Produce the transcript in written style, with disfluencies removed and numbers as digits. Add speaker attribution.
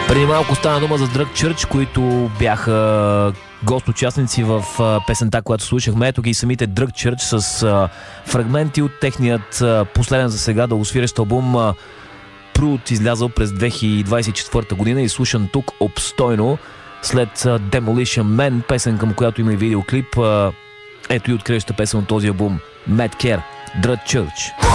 Speaker 1: Преди малко стана дума за Drug Church, които бяха гост-участници в песента, която слушахме. Ето ги самите Drug Church с фрагменти от техният последен за сега дългосвирещ албум Prude, излязъл през 2024 година и слушан тук обстойно след Demolition Man, песен към която има и видеоклип. Ето и откриваща песен от този албум Mad Care, Drug Church.